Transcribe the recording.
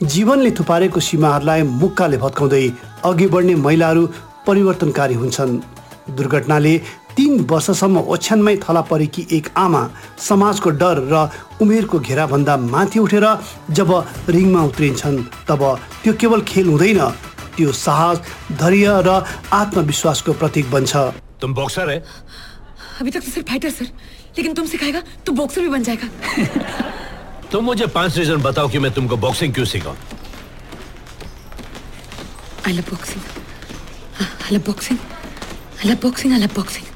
जीवनले थुपारेको सीमाहरूलाई मुक्काले भत्काउँदै अघि बढ्ने महिलाहरू परिवर्तनकारी हुन्छन्। दुर्घटनाले 3 वर्षसम्म ओछ्यानमै थला परेकी एक आमा समाजको डर र उमेरको घेराभन्दा माथि उठेर जब रिङमा उत्रिन्छन् तब त्यो केवल खेल हुँदैन, त्यो साहस, धैर्य र आत्मविश्वासको प्रतीक बन्छ। तुम बॉक्सर है? अभी तक तो सिर्फ फाइटर सर, लेकिन तुम सिखाएगा तो बॉक्सर भी बन जाएगा। तुम मुझे 5 रीजन बताओ कि मैं तुमको बॉक्सिंग क्यों सिखाऊं। I love boxing. I love boxing. I love boxing. I love boxing.